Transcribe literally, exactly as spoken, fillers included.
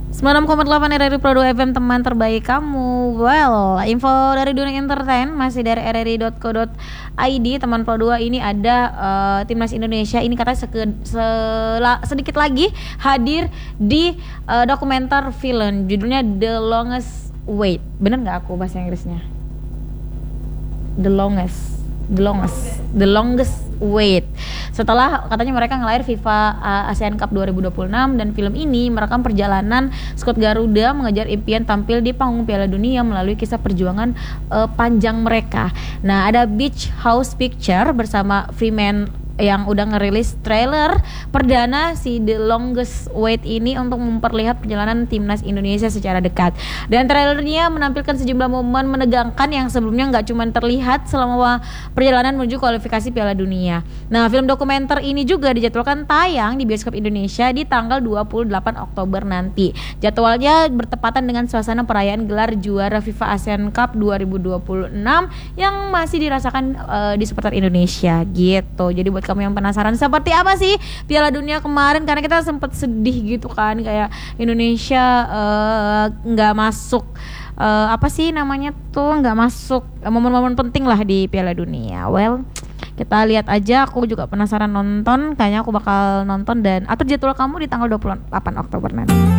sembilan puluh enam koma delapan R R I Pro dua F M, teman terbaik kamu. Well, info dari dunia entertain masih dari r r i dot co dot i d. Teman Pro dua ini ada uh, timnas Indonesia ini katanya seke, sela, sedikit lagi hadir di uh, dokumenter film judulnya The Longest Wait. Bener nggak aku bahasa Inggrisnya? The longest, the longest, the longest wait. Setelah katanya mereka ngelayar FIFA uh, ASEAN Cup dua ribu dua puluh enam, dan film ini merekam perjalanan skuad Garuda mengejar impian tampil di panggung Piala Dunia melalui kisah perjuangan uh, panjang mereka. Nah, ada Beach House Picture bersama Freeman yang udah ngerilis trailer perdana si The Longest Wait ini untuk memperlihat perjalanan timnas Indonesia secara dekat. Dan trailernya menampilkan sejumlah momen menegangkan yang sebelumnya nggak cuma terlihat selama perjalanan menuju kualifikasi Piala Dunia. Nah, film dokumenter ini juga dijadwalkan tayang di bioskop Indonesia di tanggal dua puluh delapan Oktober nanti. Jadwalnya bertepatan dengan suasana perayaan gelar juara FIFA ASEAN Cup dua ribu dua puluh enam yang masih dirasakan uh, di seputar Indonesia gitu. Jadi buat kamu yang penasaran seperti apa sih Piala Dunia kemarin, karena kita sempat sedih gitu kan, kayak Indonesia nggak uh, masuk uh, apa sih namanya tuh nggak masuk uh, momen-momen penting lah di Piala Dunia. Well, kita lihat aja, aku juga penasaran nonton, kayaknya aku bakal nonton dan atur jadwal kamu di tanggal dua puluh delapan Oktober nanti.